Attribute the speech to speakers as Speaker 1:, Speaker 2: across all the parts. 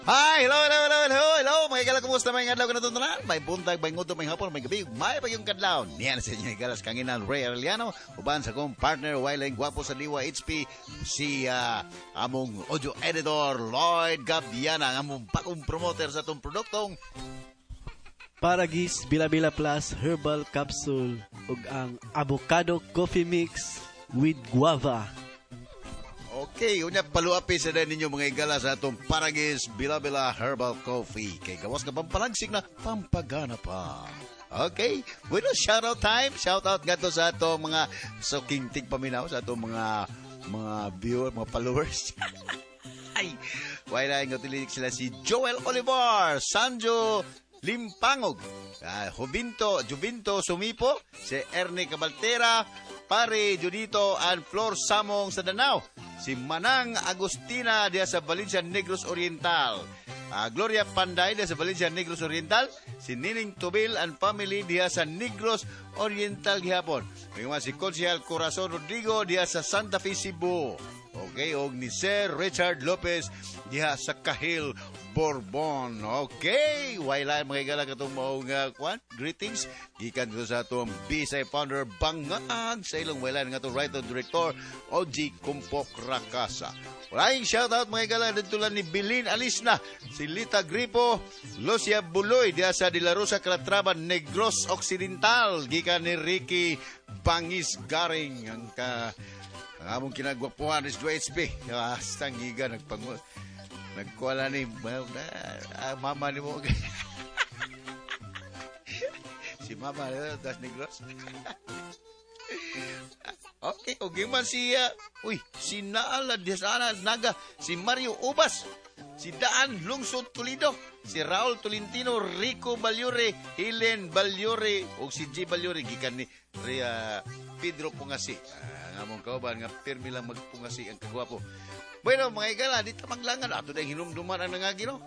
Speaker 1: Hi! Hello! Mga igala, kumusta mga adlaw ka natutunan? May buntag, may nguto, may hapon, may gabi, may pagyung kadlaw. Niyan sa inyo igalas kanginan Ray Arellano, uban sa kong partner, Wailing Guapo sa Liwa HP, si among audio editor, Lloyd Gabiana, among pakong promoter sa itong produktong
Speaker 2: Paragis Bila-Bila Plus Herbal Capsule ug ang Avocado Coffee Mix with Guava.
Speaker 1: Okay, unya paluapi sa din ninyo mga igala sa atong Paragis Bila-Bila Herbal Coffee. Kay gawas ka pampalagsik na pampagana pa. Okay, bueno, shoutout time. Shoutout nga to sa atong mga sukintig paminaw, sa atong mga viewers, mga followers. Ay, wala nga tilinik sila si Joel Olivar, Sanjo Limpangog, Juvinto Sumipo, si Ernie Cabaltera, Pare Judito and Flor Samong sa Danao, si Manang Agustina diya sa Valencia Negros Oriental, Gloria Panday diya sa Valencia Negros Oriental, si Nining Tubil and family diya sa Negros Oriental gihapon. Mayroon si Consial Corazon Rodrigo diya sa Santa Fe, Cebu. Okay, og ni Sir Richard Lopez diha sa Kahil, Bourbon. Okay, wala mga igala katong mga greetings gikan dito sa atong Bisay founder Bangag sa ilong wala nga to writer director OG Kumpok Rakasa. Maraming shoutout mga igala dito lang ni Bilin Alisna, si Lita Gripo, Lucia Buloy diha sa De La Rosa, Calatrava, Negros Occidental, gikan ni Ricky Bangis Garing ang among kinagwapuhan is 2HP. Hastang giga nagkuala ni mama ni mo. Si mama das Negros. Okay, okay man siya. Si Naala Desana Naga, si Mario Ubas, si Daan Lungsod Toledo, si Raul Tolentino, Rico Balyore, Helen Balyore, o si G Balyore, gikan ni Pedro Pungasi. Ang among kauban nga pirmi lang magpungasi ang kagwapo. Bueno, mga igala, di tamanglangan. Ato na hinumduman ang nangagi, no?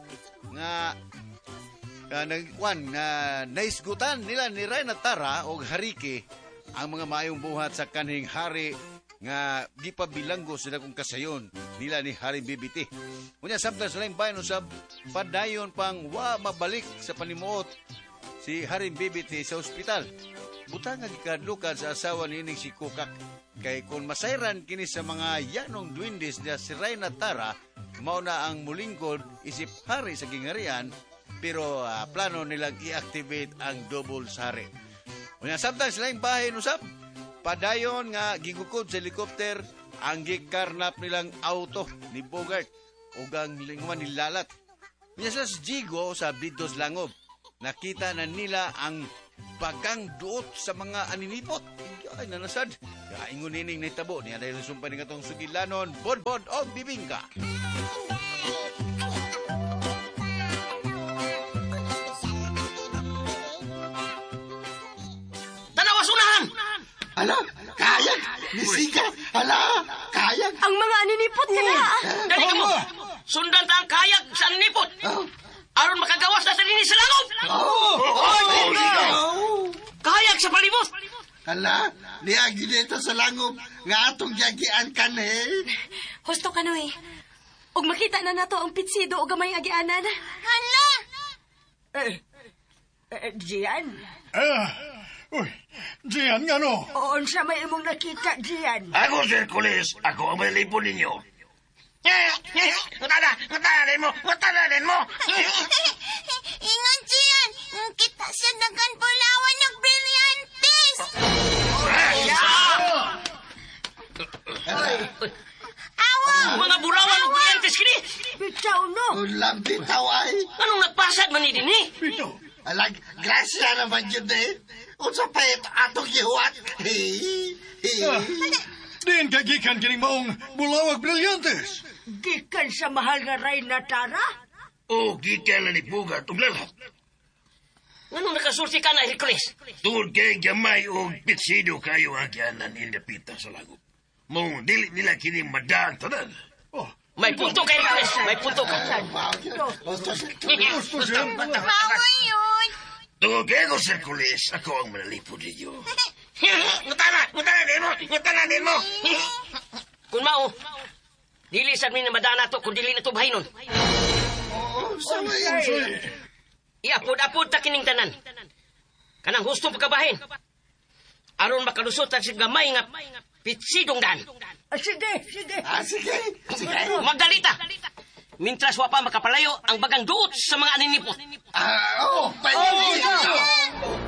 Speaker 1: Naisgutan nila ni Reyna Tara o Harike ang mga maayong buhat sa kanhing hari nga di pa bilanggo sila kung kasayon nila ni Hari BBT. Unya samtang sa laing bayan sa padayon pang mabalik sa panimuot si Hari BBT sa ospital. Butang nga gikadlukan sa asawa nining si Kukak. Kay kung masayran kini sa mga yanong duwindes na si Reyna Tara, mao na ang mulingkod isip hari sa gingarian, pero plano nilang i-activate ang double sari. Unya samtang silang bahay usab, padayon nga gigukod sa helicopter ang gikarnap nilang auto ni Bogart ug ang linguan nilalat. Unya sa Jigo sa Bidos Langob, nakita na nila ang bagang duot sa mga aninipot. Ay, nanasad. Ingon nining naitabo niya dahil sumpay nga itong sugilanon, bodbod o bibingka.
Speaker 3: Tanawas unahan!
Speaker 4: Ala, kayag! Nisika! Ala, kayag!
Speaker 5: Ang mga aninipot ka na!
Speaker 3: Dali ka mo! Sundan ta ang kayag sa aninipot! Aron makagawas na sa linis sa langop! Kayag sa palibot!
Speaker 4: Ala, niagi dito sa langop nga atong yagian kan
Speaker 5: Husto ka no ug makita na nato ang pitsido o gamay agianan. Hala! Gian?
Speaker 6: Gian nga no?
Speaker 5: Oon siya may imong nakita, Gian.
Speaker 3: Ako, Sir Kulis. Ako ang may lipo ninyo. Ngatanan mo!
Speaker 7: Ingon Gian, kita sa dagan pulawan ng brilyantes. Awang!
Speaker 3: Mga burawan ng brilyantes kini!
Speaker 5: Bitaw no!
Speaker 4: Ulam bitaw ay!
Speaker 3: Anong nagpasad man ni dinhi?
Speaker 6: Pito.
Speaker 4: Alag, grasya naman yun Unsa pa ito atong gihuat?
Speaker 6: Din kagikan kining maong bulawag brilyantes.
Speaker 5: Gikan sa mahal nga Reyna Tara?
Speaker 8: O, gikan na ni Bogart ug lalat.
Speaker 3: Anong nakasulti ka na, Hercules?
Speaker 8: Tungod kay gamay o pitsido kayo ang kianan indapita sa langop. Mong dili nila kining madaan tanan.
Speaker 3: May punto kay Hercules. May punto ka.
Speaker 7: Bawal yun.
Speaker 8: Tungod kay ako, Sir Kulis, ako ang manalipod ninyo.
Speaker 3: Ngutana din mo. Kung mao, dili sa min na madana to kung dili na to bahinon. Iapod-apod ta kining tanan. Kanang husto pagkabahin. Aron makalusot ta sa gamay nga pitsidong dan.
Speaker 4: Sige.
Speaker 3: Magdalita. Mintras wa pa makapalayo ang bagang duot sa mga aninipot.
Speaker 4: Oo, pwede.